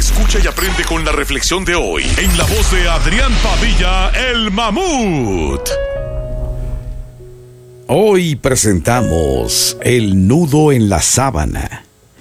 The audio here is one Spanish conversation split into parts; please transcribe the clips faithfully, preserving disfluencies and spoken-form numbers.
Escucha y aprende con la reflexión de hoy en la voz de Adrián Padilla, el Mamut. Hoy presentamos El nudo en la sábana.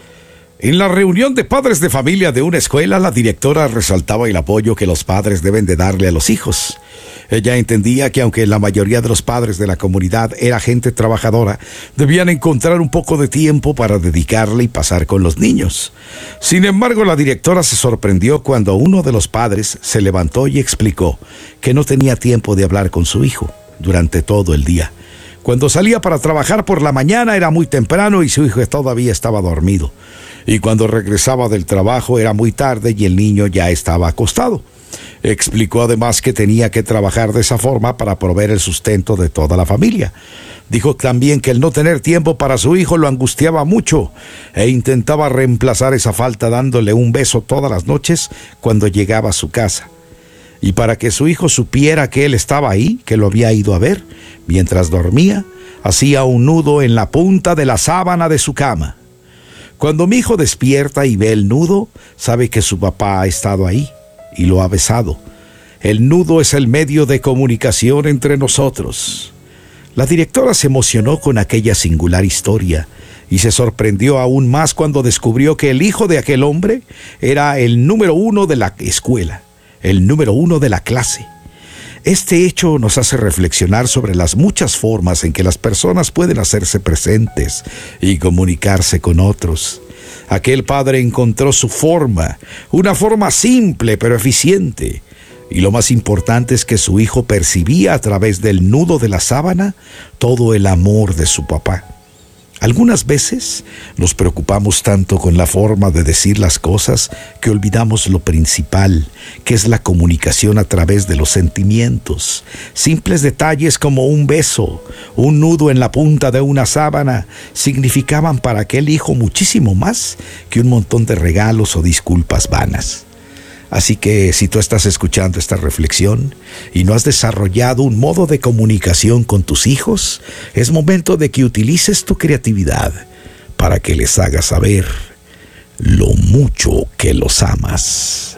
En la reunión de padres de familia de una escuela, la directora resaltaba el apoyo que los padres deben de darle a los hijos. Ella entendía que aunque la mayoría de los padres de la comunidad era gente trabajadora, debían encontrar un poco de tiempo para dedicarle y pasar con los niños. Sin embargo, la directora se sorprendió cuando uno de los padres se levantó y explicó que no tenía tiempo de hablar con su hijo durante todo el día. Cuando salía para trabajar por la mañana era muy temprano y su hijo todavía estaba dormido. Y cuando regresaba del trabajo era muy tarde y el niño ya estaba acostado. Explicó además que tenía que trabajar de esa forma para proveer el sustento de toda la familia. Dijo también que el no tener tiempo para su hijo lo angustiaba mucho e intentaba reemplazar esa falta dándole un beso todas las noches cuando llegaba a su casa. Y para que su hijo supiera que él estaba ahí, que lo había ido a ver, mientras dormía, hacía un nudo en la punta de la sábana de su cama. Cuando mi hijo despierta y ve el nudo, sabe que su papá ha estado ahí y lo ha besado. El nudo es el medio de comunicación entre nosotros. La directora se emocionó con aquella singular historia y se sorprendió aún más cuando descubrió que el hijo de aquel hombre era el número uno de la escuela, el número uno de la clase. Este hecho nos hace reflexionar sobre las muchas formas en que las personas pueden hacerse presentes y comunicarse con otros. Aquel padre encontró su forma, una forma simple pero eficiente. Y lo más importante es que su hijo percibía a través del nudo de la sábana todo el amor de su papá. Algunas veces nos preocupamos tanto con la forma de decir las cosas que olvidamos lo principal, que es la comunicación a través de los sentimientos. Simples detalles como un beso, un nudo en la punta de una sábana, significaban para aquel hijo muchísimo más que un montón de regalos o disculpas vanas. Así que si tú estás escuchando esta reflexión y no has desarrollado un modo de comunicación con tus hijos, es momento de que utilices tu creatividad para que les hagas saber lo mucho que los amas.